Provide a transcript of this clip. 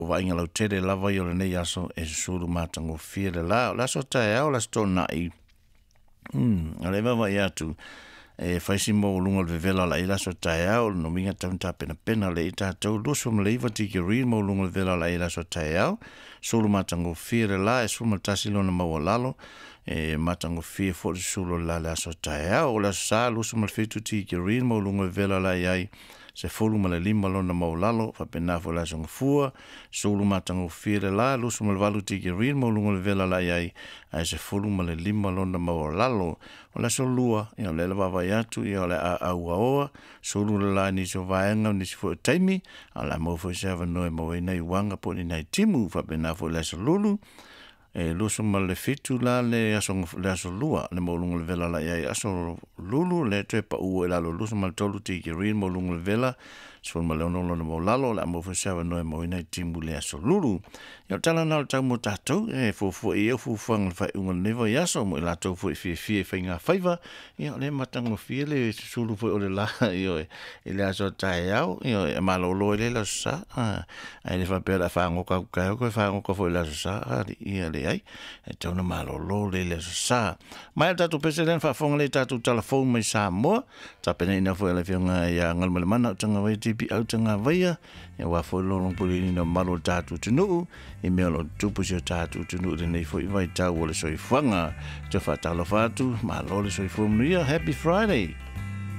vainga lau tere lava i o le nei aso e suru matango fia le la so tae au la sto na i ale va vai atu e faisi mo lunga le vela la ila so tae au no minga tauta pena le ita tau luso mo le iwa tiki rin mo lunga le vela la ila so tae au suru matango fia le la e suru matasilo na maua lalo e matango fia fo sulu la la so tae au la sa luso mo le fitu tiki rin mo lunga le vela la iai se fulu ma le lima lona maulalo fa pena fo la song fua sulu matango fire la lusu ma le valu tiki rin mo lungo le vela la ai ai se fulu ma le lima lona maulalo o la so lua i o le la vava yatu i o le a ua oa sulu le la ni so vaenga ni si fo taimi a la mo fo se ava noe mo e nei wanga po ni nei timu fa pena fo la so lulu e lusu ma le fitu la le aso lua le molungu le vela la iai aso lulu le te pa ua la lusu ma le tolu tiki rin molungu le vela so ma le ono lona mo lalo la mo fo noe mo ina timbu le aso lulu ia tala na tau mo tatou e fo i e fu fang fa unga nevo ia so mo la tau fo i fie fainga faiva ia le matango fie le sulu fo o le la io e le aso tae au io e malolo le la sa ai le fa pera fa ngoka ko fa ngoka fo la sa ia le ai e tau na malolo le sa mai tatu president fa fonga le tatu telefon mai sa mo ta pena ina fo le fianga ia ngal mal mana tanga vai tipi au tanga vai e wa fo lo long puli no malo tatu tunu e me lo tupu se tatu tunu de nei fo i vai tau le so i fanga te fa talo fatu malo le so i fo mnia happy friday